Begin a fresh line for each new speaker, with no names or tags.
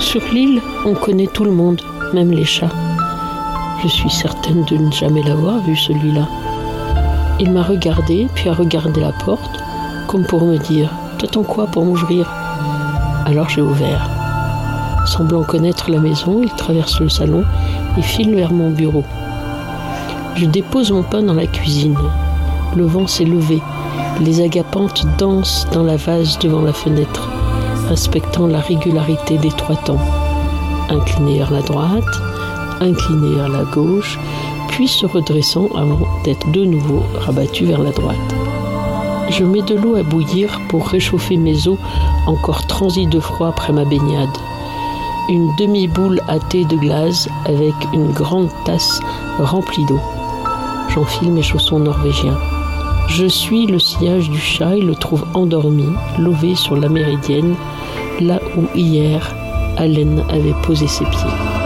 Sur l'île, on connaît tout le monde, même les chats. Je suis certaine de ne jamais l'avoir vu, celui-là. Il m'a regardé, puis a regardé la porte, comme pour me dire « T'attends quoi pour m'ouvrir ?» Alors j'ai ouvert. Semblant connaître la maison, il traverse le salon et file vers mon bureau. Je dépose mon pain dans la cuisine. Le vent s'est levé. Les agapantes dansent dans la vase devant la fenêtre, respectant la régularité des 3 temps. Incliné vers la droite, incliné vers la gauche, puis se redressant avant d'être de nouveau rabattu vers la droite. Je mets de l'eau à bouillir pour réchauffer mes os encore transis de froid après ma baignade. Une demi-boule à thé de glace avec une grande tasse remplie d'eau. J'enfile mes chaussons norvégiens. Je suis le sillage du chat et le trouve endormi, lové sur la méridienne, là où hier, Allen avait posé ses pieds.